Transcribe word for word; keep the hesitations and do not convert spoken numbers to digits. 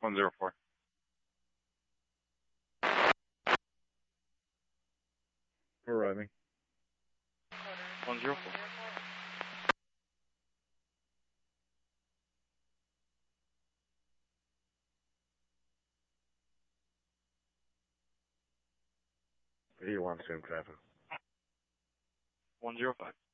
one zero four. Arriving. one zero four. He wants to traffic. one zero five.